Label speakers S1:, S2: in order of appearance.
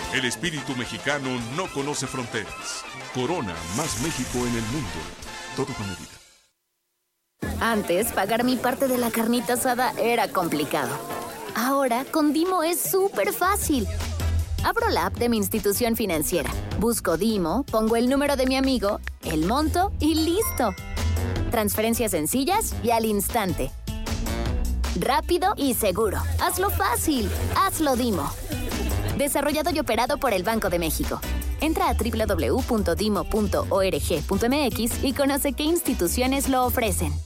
S1: El espíritu mexicano no conoce fronteras. Corona, más México en el mundo. Todo con medida.
S2: Antes, pagar mi parte de la carnita asada era complicado. Ahora, con Dimo es súper fácil. Abro la app de mi institución financiera, busco Dimo, pongo el número de mi amigo, el monto y listo. Transferencias sencillas y al instante. Rápido y seguro. Hazlo fácil. Hazlo Dimo. Desarrollado y operado por el Banco de México. Entra a www.dimo.org.mx y conoce qué instituciones lo ofrecen.